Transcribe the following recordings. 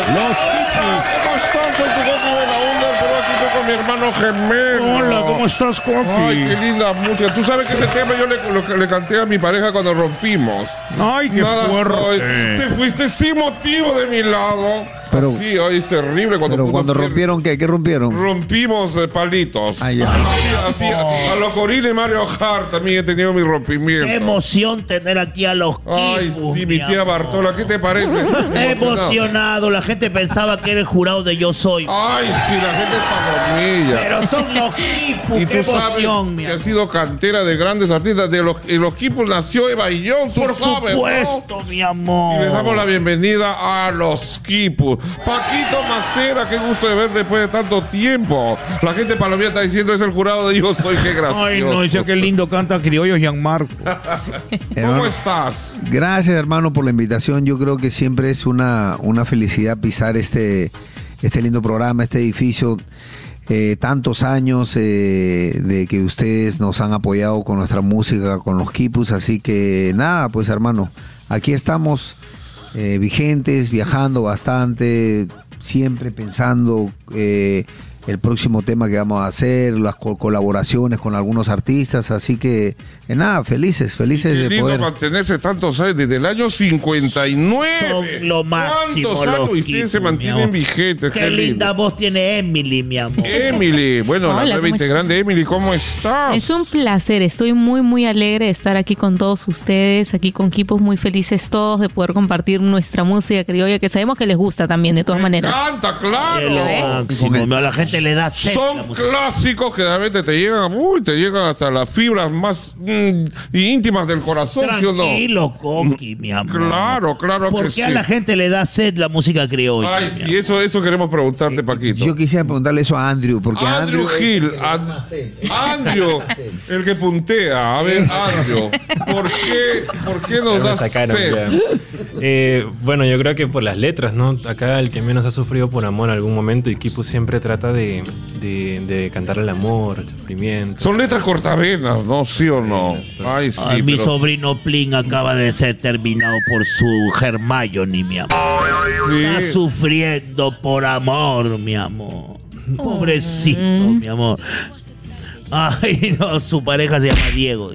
Los Quipus. ¿Cómo estás? Soy tu Coqui de la onda, pero aquí estoy con mi hermano gemelo. Hola, ¿cómo estás, Coqui? Ay, qué linda música. Tú sabes que ese tema yo le canté a mi pareja cuando rompimos. Ay, qué fuerte. Te fuiste sin motivo de mi lado. Pero, sí, hoy es terrible. Cuando rompieron, ¿qué rompieron? Rompimos palitos. Ay, ya. Así, a los Corina y Mario Hart también he tenido mi rompimiento. Qué emoción tener aquí a los Quipus. Ay, sí, mi tía Bartola, ¿qué te parece? Emocionado, la gente pensaba que era el jurado de Yo Soy. Ay, sí, la gente es palomilla. Pero son los Quipus, Y qué tú sabes emoción, mi que ha amor. sido cantera de grandes artistas. De los Quipus nació Eva y John, tú Por sabes, supuesto, ¿no? mi amor. Y les damos la bienvenida a los Quipus. Paquito Macera, qué gusto de ver después de tanto tiempo. La gente palomilla está diciendo es el jurado de Yo Soy, qué gracioso. Ay, no, dice que lindo canta criollo Gianmarco. ¿Cómo estás? Gracias, hermano, por la invitación. Yo creo que siempre es una felicidad pisar este lindo programa, este edificio. Tantos años de que ustedes nos han apoyado con nuestra música, con los Quipus. Así que nada, pues hermano, aquí estamos vigentes, viajando bastante, siempre pensando el próximo tema que vamos a hacer, las colaboraciones con algunos artistas, así que nada, felices Qué de lindo poder. mantenerse tantos años, desde el año 59. Son lo máximo, ¿Cuántos años los y ustedes se Quipus, mi mantienen amor. vigentes? Qué linda voz tiene Emily, mi amor. Emily, bueno, Hola, la nueva ¿cómo integrante Emily, ¿cómo estás? Es un placer, estoy muy muy alegre de estar aquí con todos ustedes, aquí con Quipus, muy felices todos de poder compartir nuestra música criolla, que sabemos que les gusta también de todas maneras. ¡Canta, Es claro! lo máximo, a la gente le da sed la Son música. clásicos que de repente te llegan hasta las fibras más íntimas del corazón, ¿sí o no? Tranquilo, Coqui, mi amor. Claro ¿Por que qué sí. a la gente le da sed la música criolla? Ay, mi sí, eso queremos preguntarte, Paquito. Yo quisiera preguntarle eso a Andrew, porque Andrew Hill, Andrew, el que puntea. A ver, Andrew, ¿por qué nos Ya me das sacaron sed? ya. Bueno, yo creo que por las letras, ¿no? Acá el que menos ha sufrido por amor en algún momento, y Quipus siempre trata de cantar el amor, el sufrimiento. Son letras cortavenas, ¿no? ¿Sí o no? Ay, sí. Ay, mi pero- sobrino Plin acaba de ser terminado por su Hermione, mi amor. Está Sí. sufriendo por amor, mi amor. Pobrecito, mi amor. Ay, no, su pareja se llama Diego.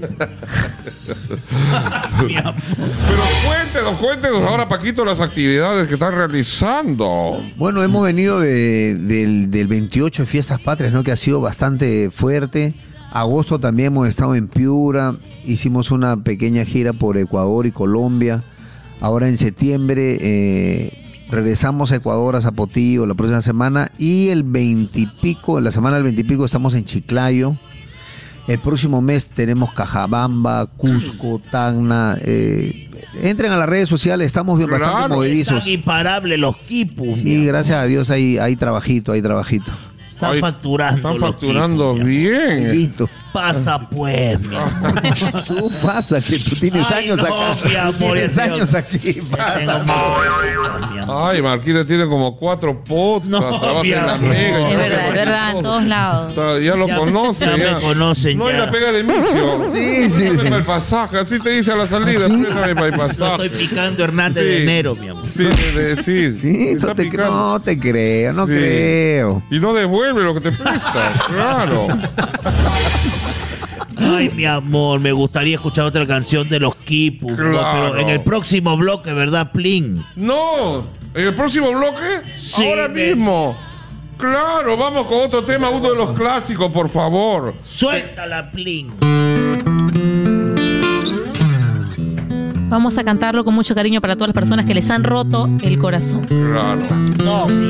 Mi amor. Pero cuéntenos ahora, Paquito, las actividades que están realizando. Bueno, hemos venido del 28 de Fiestas Patrias, ¿no? Que ha sido bastante fuerte. Agosto también hemos estado en Piura, hicimos una pequeña gira por Ecuador y Colombia. Ahora en septiembre regresamos a Ecuador, a Zapotillo, la próxima semana. Y la semana del 20 y pico estamos en Chiclayo. El próximo mes tenemos Cajabamba, Cusco, Tacna. Entren a las redes sociales, estamos bien Claro. bastante movedizos. Están imparables los Quipus. mi Sí, amor. gracias a Dios hay trabajito. Están Ay, facturando. Están los facturando Quipus, mi amor. bien. Listo. Pasa pues, mi amor. Tú pasa que tú tienes Ay, años no, acá. mi amor, Tienes Dios. años aquí. Tengo Pasa. mi amor. Ay, Marquita tiene como 4 podcasts. No, trabaja mi en la amor. Mega. Es verdad, en todos lados. Ya lo Ya- conoce. ya me conocen, No, y ya. la pega de misio. Sí, sí. Préstame el pasaje. Así te dice a la salida. Préstame para el Lo pasaje. estoy picando Hernández de Sí. enero, mi amor. Sí, sí. Sí, Está no te picando. creo, no Sí. creo. Y no devuelve lo que te presta. Claro. Ay, mi amor, me gustaría escuchar otra canción de los Quipus. Claro. Pero en el próximo bloque, ¿verdad, Plin? No. ¿En el próximo bloque? Sí, Ahora mismo. Claro, vamos con otro tema, uno de los clásicos, por favor. Suéltala, Plin. Vamos a cantarlo con mucho cariño para todas las personas que les han roto el corazón. Claro. No, mi